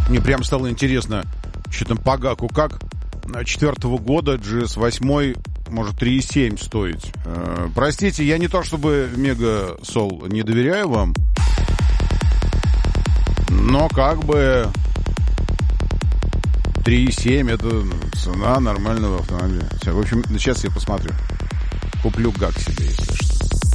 Мне прям стало интересно, что там по гаку как. 4-го года GS8 может 3,7 стоить. Простите, я не то чтобы Мега Сол не доверяю вам, но как бы 3,7 это цена нормального автомобиля. Все, в общем, сейчас я посмотрю. Куплю ГАК себе, если что.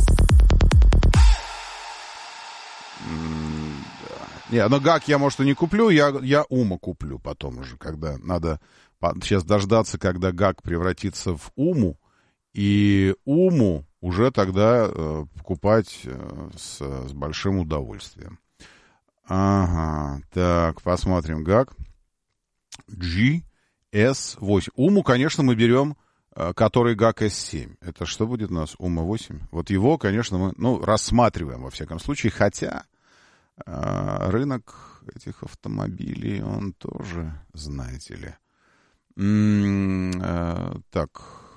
Не, но ГАК я, может, и не куплю, я УМА куплю потом уже, когда надо сейчас дождаться, когда ГАК превратится в УМУ, и УМУ уже тогда покупать с большим удовольствием. Ага, так, посмотрим ГАК. GS8. УМУ, конечно, мы берем, который ГАК S7. Это что будет у нас? УМА 8? Вот его, конечно, мы рассматриваем во всяком случае, хотя рынок этих автомобилей, он тоже, знаете ли. Так,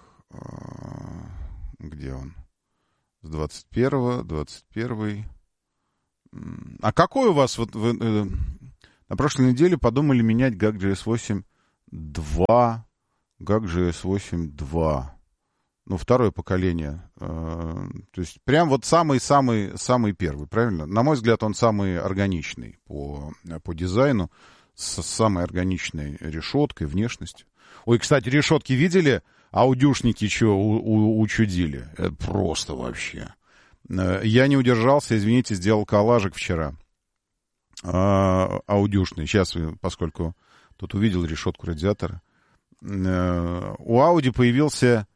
где он? С 21. А какой у вас, вот вы на прошлой неделе подумали менять ГАК GS8 2, ГАК GS8 2, ну, второе поколение, то есть прям вот самый первый, правильно? На мой взгляд, он самый органичный по дизайну, с самой органичной решеткой, внешностью. Ой, кстати, решетки видели? Аудюшники что учудили? Это просто вообще. Я не удержался, извините, сделал коллажик вчера. Аудюшный. Сейчас, поскольку тут увидел решетку радиатора. У Audi появился